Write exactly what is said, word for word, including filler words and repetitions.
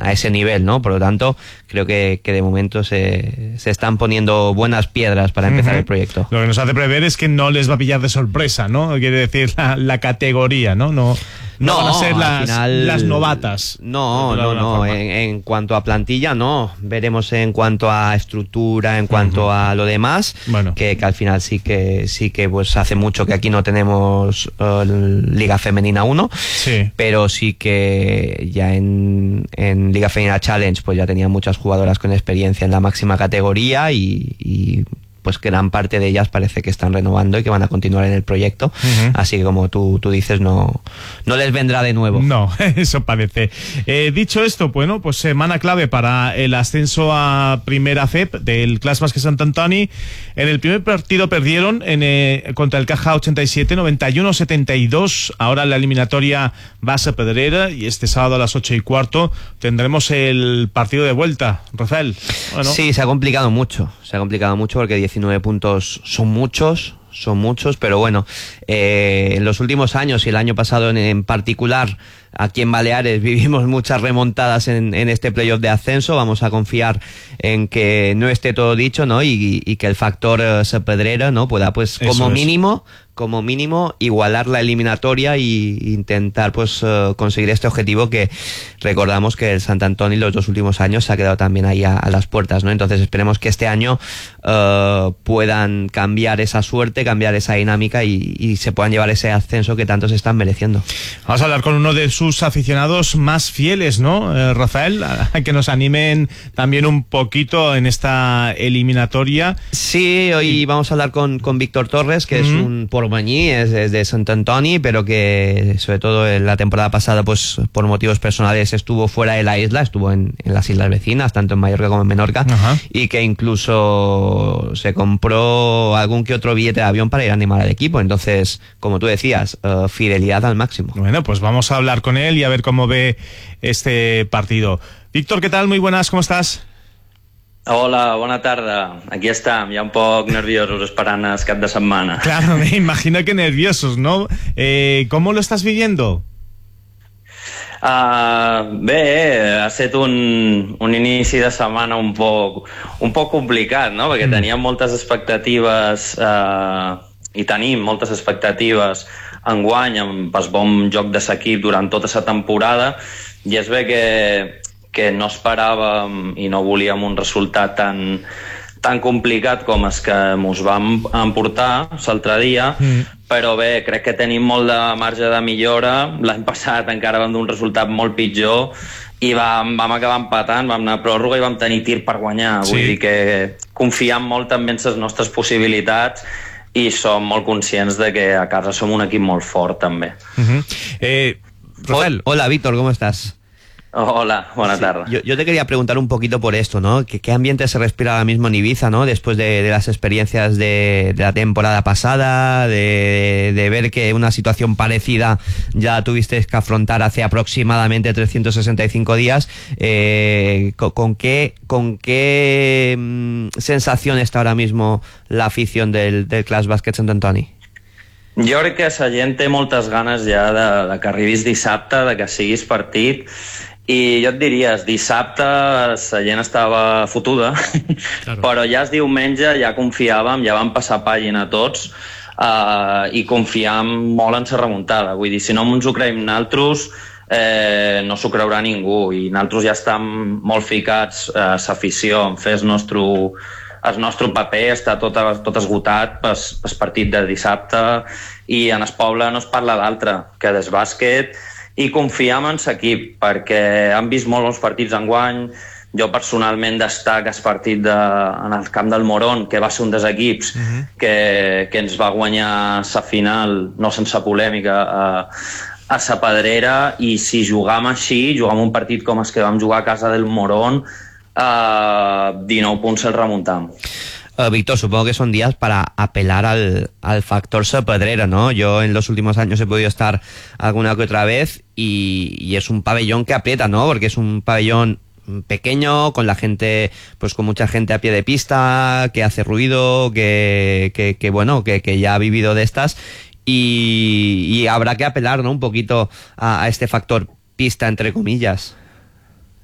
a ese nivel, ¿no? Por lo tanto, creo que, que de momento se, se están poniendo buenas piedras para empezar uh-huh. el proyecto. Lo que nos hace prever es que no les va a pillar de sorpresa, ¿no? Quiere decir la, la categoría, ¿no? No, no, no van a ser las, final, las novatas. No, no, no. En, en cuanto a plantilla, no. Veremos en cuanto a estructura, en cuanto uh-huh. a lo demás, bueno. que, que al final sí que sí que pues hace mucho que aquí no tenemos uh, Liga Femenina uno, sí. pero sí que ya en, en Liga Femenina Challenge pues ya tenía muchas jugadoras con experiencia en la máxima categoría y, y pues gran parte de ellas parece que están renovando y que van a continuar en el proyecto, uh-huh. así que como tú, tú dices, no, no les vendrá de nuevo. No, eso parece. Eh, dicho esto, bueno, pues semana clave para el ascenso a Primera C E P del Clas Bàsquet Sant Antoni. En el primer partido perdieron en, eh, contra el Caja ochenta y siete, noventa y uno a setenta y dos. Ahora la eliminatoria va a Pedrera y este sábado a las ocho y cuarto tendremos el partido de vuelta. Rafael. Bueno. Sí, se ha complicado mucho. Se ha complicado mucho porque diecinueve puntos son muchos, son muchos, pero bueno, eh, en los últimos años y el año pasado en, en particular, aquí en Baleares vivimos muchas remontadas en, en este playoff de ascenso. Vamos a confiar en que no esté todo dicho, ¿no? Y, y que el factor uh, Pedrera, ¿no? Pueda, pues, como mínimo, como mínimo, igualar la eliminatoria y intentar, pues, uh, conseguir este objetivo que recordamos que el Sant Antoni los dos últimos años se ha quedado también ahí a, a las puertas, ¿no? Entonces esperemos que este año uh, puedan cambiar esa suerte, cambiar esa dinámica y, y se puedan llevar ese ascenso que tanto se están mereciendo. Vamos a hablar con uno de sus aficionados más fieles, ¿no, eh, Rafael? A, a que nos animen también un poquito en esta eliminatoria. Sí, hoy y... vamos a hablar con, con Víctor Torres, que mm. es un pormañí, es, es de Sant Antoni, pero que sobre todo en la temporada pasada, pues por motivos personales estuvo fuera de la isla, estuvo en, en las islas vecinas, tanto en Mallorca como en Menorca, Ajá. y que incluso se compró algún que otro billete de avión para ir a animar al equipo. Entonces, como tú decías, uh, fidelidad al máximo. Bueno, pues vamos a hablar con él y a ver cómo ve este partido. Víctor, ¿qué tal? Muy buenas, ¿cómo estás? Hola, bona tarda. Aquí estem, ja un poc nerviosos esperant el cap de setmana. Claro, me imagino que nerviosos, ¿no? Eh, ¿Cómo lo estás viviendo? Uh, bé, ha estat un, un inici de setmana un poc, un poc complicat, no? Perquè mm. teníem moltes expectatives uh, i tenim moltes expectatives enguany amb el bon joc de l'equip durant tota la temporada, i és bé que que no esperàvem i no volíem un resultat tan, tan complicat com els que ens vam emportar l'altre dia, mm. però bé, crec que tenim molt de marge de millora. L'any passat encara vam d'un resultat molt pitjor i vam, vam acabar empatant, vam anar a pròrroga i vam tenir tir per guanyar. Sí. Vull dir que confiem molt també en les nostres possibilitats i som molt conscients de que a casa som un equip molt fort també. Uh-huh. eh, Rafael. Hola, Víctor, ¿cómo estás? Hola, buena tarde. Sí, yo, yo te quería preguntar un poquito por esto, ¿no? ¿Qué, qué ambiente se respira ahora mismo en Ibiza, ¿no? Después de, de las experiencias de, de la temporada pasada, de, de ver que una situación parecida ya tuvisteis que afrontar hace aproximadamente trescientos sesenta y cinco días. Eh, con, ¿Con qué, con qué mmm, sensación está ahora mismo la afición del, del Clas Bàsquet Sant Antoni? Jo crec que la gent té moltes ganes ja de, de que arribis dissabte, de que siguis partit. I jo et diria, dissabte la gent estava fotuda, claro. però ja el diumenge ja confiàvem, ja vam passar pàgina tots uh, i confiàvem molt en la remuntada. Vull dir, si no ens ho creiem nosaltres, eh, no s'ho creurà ningú, i nosaltres ja estem molt ficats a uh, l'afició, en fer el nostre, el nostre paper, està tot, tot esgotat pel, pel partit de dissabte, i en el poble no es parla d'altre que del bàsquet, i confiam en l'equip, perquè han vist molt els partits enguany. Jo personalment destac el partit de, en el camp del Morón, que va ser un dels equips uh-huh. que, que ens va guanyar la final, no sense polèmica, a, a la Pedrera, i si jugam així, jugam un partit com els que vam jugar a casa del Morón, a dinou punts el remuntam. Uh, Víctor, supongo que son días para apelar al, al factor Pedrera, ¿no? Yo en los últimos años he podido estar alguna que otra vez y, y es un pabellón que aprieta, ¿no? Porque es un pabellón pequeño, con la gente, pues con mucha gente a pie de pista, que hace ruido, que, que, que bueno, que, que ya ha vivido de estas, y, y habrá que apelar, ¿no? Un poquito a, a este factor pista, entre comillas.